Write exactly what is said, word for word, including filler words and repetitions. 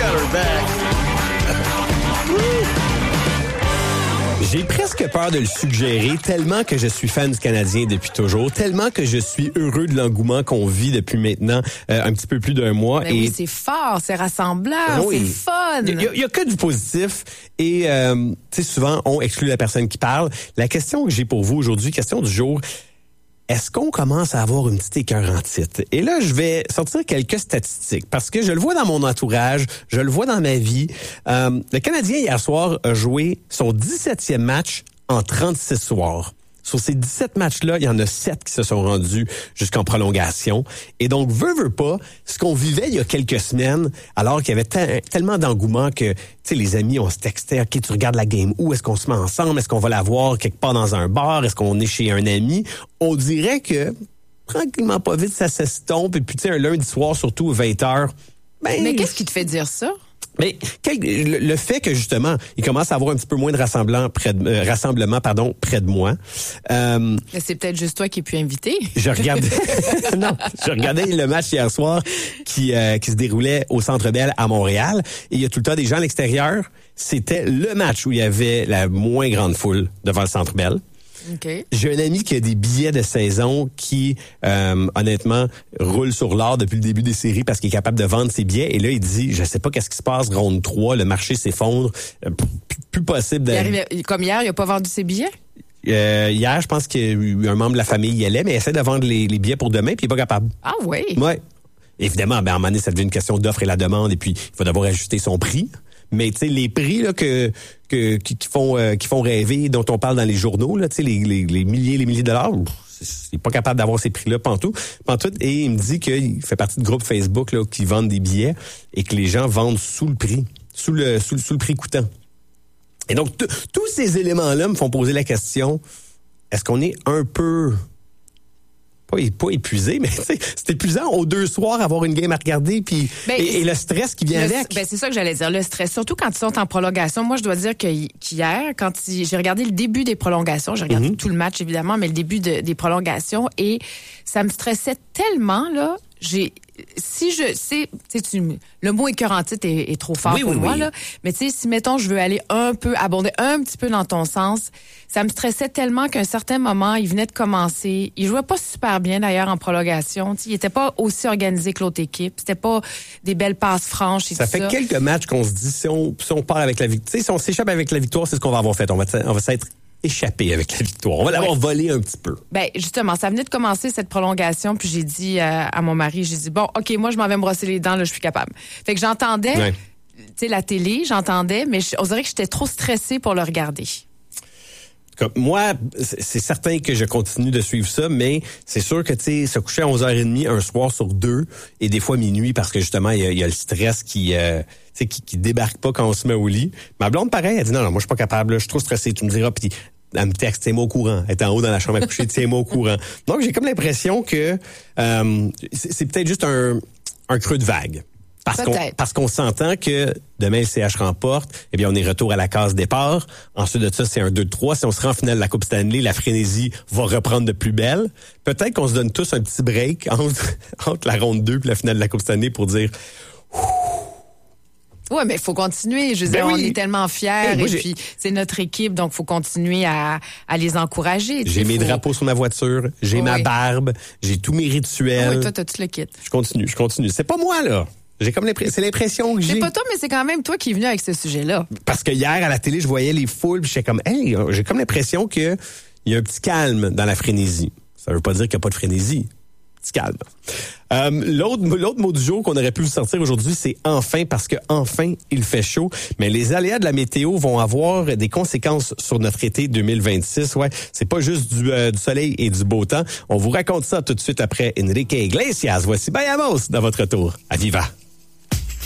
her back. J'ai presque peur de le suggérer, tellement que je suis fan du Canadien depuis toujours, tellement que je suis heureux de l'engouement qu'on vit depuis maintenant euh, un petit peu plus d'un mois. Mais et oui, c'est fort, c'est rassemblant, oui, c'est fun. Il y, y a que du positif et euh, tu sais, souvent on exclut la personne qui parle. La question que j'ai pour vous aujourd'hui, question du jour. Est-ce qu'on commence à avoir une petite écœurantite? Et là, je vais sortir quelques statistiques parce que je le vois dans mon entourage, je le vois dans ma vie. Euh, le Canadien, hier soir, a joué son dix-septième match en trente-six soirs. Sur ces dix-sept matchs-là, il y en a sept qui se sont rendus jusqu'en prolongation. Et donc, veut, veut pas, ce qu'on vivait il y a quelques semaines, alors qu'il y avait te- tellement d'engouement que, tu sais, les amis, on se textait, OK, tu regardes la game où? Est-ce qu'on se met ensemble? Est-ce qu'on va la voir quelque part dans un bar? Est-ce qu'on est chez un ami? On dirait que, tranquillement, pas vite, ça s'estompe. Et puis, tu sais, un lundi soir, surtout, vingt heures, ben... Mais qu'est-ce qui te fait dire ça? Mais quel, le, le fait que justement, il commence à avoir un petit peu moins de rassemblement près de, euh, rassemblement pardon près de moi. Euh, Mais c'est peut-être juste toi qui es pu inviter. Je regardais non, je regardais le match hier soir qui euh, qui se déroulait au Centre Bell à Montréal et il y a tout le temps des gens à l'extérieur. C'était le match où il y avait la moins grande foule devant le Centre Bell. Okay. J'ai un ami qui a des billets de saison qui, euh, honnêtement, roule sur l'or depuis le début des séries parce qu'il est capable de vendre ses billets. Et là, il dit, je sais pas qu'est-ce qui se passe, ronde trois, le marché s'effondre, euh, plus, plus possible de... Il arrivait, comme hier, il a pas vendu ses billets? Euh, hier, je pense qu'un membre de la famille y allait, mais il essaie de vendre les, les billets pour demain, puis il est pas capable. Ah oui? Ouais. Évidemment, ben, à un moment donné, ça devient une question d'offre et la demande, et puis il va devoir ajuster son prix. Mais tu sais, les prix là que, que qui, qui font euh, qui font rêver, dont on parle dans les journaux, là, tu sais, les, les, les milliers, les milliers de dollars, il est pas capable d'avoir ces prix-là pantoute, pantoute. Et il me dit qu'il fait partie de groupe Facebook là qui vendent des billets et que les gens vendent sous le prix, sous le sous, sous le prix coûtant. Et donc tous ces éléments-là me font poser la question: est-ce qu'on est un peu Pas, pas épuisé, mais c'est épuisant aux deux soirs avoir une game à regarder puis ben, et, et le stress qui vient le, avec. Ben c'est ça que j'allais dire, le stress, surtout quand ils sont en prolongation. Moi, je dois dire que qu'hier, quand il, j'ai regardé le début des prolongations, j'ai regardé mm-hmm. tout le match évidemment, mais le début de, des prolongations et ça me stressait tellement là. J'ai si je sais, tu sais, le mot écœurantite est, est trop fort oui, pour oui, moi oui. là. Mais tu sais, si mettons je veux aller un peu abonder un petit peu dans ton sens, ça me stressait tellement qu'à un certain moment, il venait de commencer. Il jouait pas super bien d'ailleurs en prolongation. Tu sais, il était pas aussi organisé que l'autre équipe. C'était pas des belles passes franches et ça tout fait ça. quelques matchs qu'on se dit si on si on part avec la victoire, si on s'échappe avec la victoire, c'est ce qu'on va avoir fait. On va on va s'être échappé avec la victoire. On va l'avoir oui. volé un petit peu. Ben justement, ça venait de commencer cette prolongation, puis j'ai dit à, à mon mari, j'ai dit bon, ok, moi je m'en vais me brosser les dents, là, je suis capable. Fait que j'entendais, ouais. tu sais, la télé, j'entendais, mais je, on dirait que j'étais trop stressée pour le regarder. Comme moi, c'est certain que je continue de suivre ça, mais c'est sûr que tu sais, se coucher à onze heures trente un soir sur deux et des fois minuit parce que justement il y a, il y a le stress qui, euh, tu sais, qui qui débarque pas quand on se met au lit. Ma blonde pareil, elle dit non non, moi je suis pas capable, là, je suis trop stressée. Tu me diras, puis elle me texte, tiens-moi au courant. Elle est en haut dans la chambre à coucher, tiens-moi au courant. Donc j'ai comme l'impression que euh, c'est, c'est peut-être juste un un creux de vague. Parce qu'on, parce qu'on s'entend que demain, le C H remporte, eh bien, on est retour à la case départ. Ensuite de ça, c'est un deux trois. Si on se rend en finale de la Coupe Stanley, la frénésie va reprendre de plus belle. Peut-être qu'on se donne tous un petit break entre, entre la ronde deux et la finale de la Coupe Stanley pour dire... Oui, mais il faut continuer. Je veux ben dire, oui. on est tellement fiers hey, moi, et puis c'est notre équipe, donc il faut continuer à, à les encourager. J'ai mes faut... drapeaux sur ma voiture, j'ai oh, ma oui. barbe, j'ai tous mes rituels. Oh, oui, toi, t'as tout le kit. Je continue, je continue. C'est pas moi, là. J'ai comme l'impression, c'est l'impression que j'ai. C'est pas toi, mais c'est quand même toi qui es venu avec ce sujet-là. Parce que hier, à la télé, je voyais les foules, puis j'étais comme, hey, j'ai comme l'impression que il y a un petit calme dans la frénésie. Ça veut pas dire qu'il n'y a pas de frénésie. Petit calme. Euh, l'autre, l'autre mot du jour qu'on aurait pu vous sortir aujourd'hui, c'est enfin, parce que enfin, il fait chaud. Mais les aléas de la météo vont avoir des conséquences sur notre été deux mille vingt-six. Ouais, c'est pas juste du, euh, du soleil et du beau temps. On vous raconte ça tout de suite après Enrique Iglesias. Voici Bayamos dans votre tour à Viva.